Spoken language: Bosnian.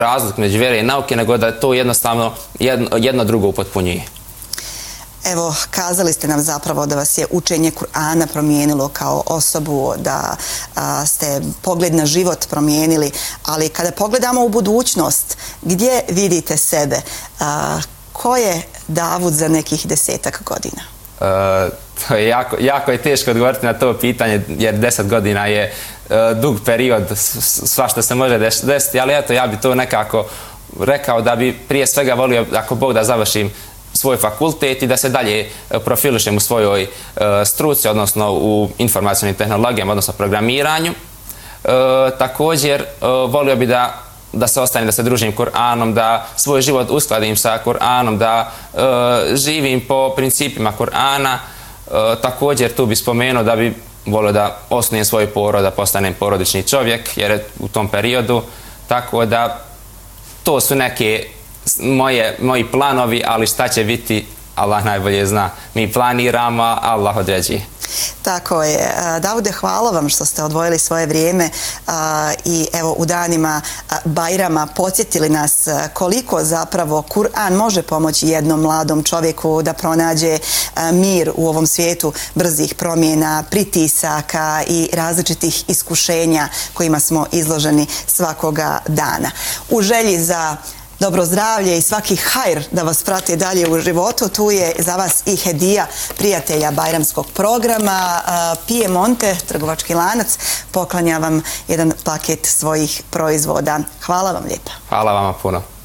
razliku među vjere i nauke, nego da to jednostavno jedno drugo upotpunjuje. Evo, kazali ste nam zapravo da vas je učenje Kur'ana promijenilo kao osobu, da ste pogled na život promijenili, ali kada pogledamo u budućnost, gdje vidite sebe? Ko je Davud za nekih 10-ak godina? To je jako je teško odgovoriti na to pitanje, jer 10 godina je dug period, svašta se može desiti, ali eto, ja bi to nekako rekao da bi prije svega volio, ako Bog, da završim svoj fakultet i da se dalje profilišem u svojoj struci, odnosno u informacionalnim tehnologijama, odnosno programiranju. Također, volio bi da se ostanem, da se družim Kur'anom, da svoj život uskladim sa Kur'anom, da živim po principima Kur'ana. Također, tu bi spomenuo da bi volio da osnujem svoj porod, da postanem porodični čovjek, jer je u tom periodu. Tako da, to su neke moji planovi, ali šta će biti, Allah najbolje zna. Mi planiramo, Allah određuje. Tako je. Davude, hvala vam što ste odvojili svoje vrijeme i evo u danima Bajrama podsjetili nas koliko zapravo Kur'an može pomoći jednom mladom čovjeku da pronađe mir u ovom svijetu brzih promjena, pritisaka i različitih iskušenja kojima smo izloženi svakoga dana. U želji za dobro zdravlje i svaki hajr da vas prati dalje u životu, tu je za vas i hedija prijatelja bajramskog programa. Piemonte, trgovački lanac, poklanja vam jedan paket svojih proizvoda. Hvala vam lijepa. Hvala vama puno.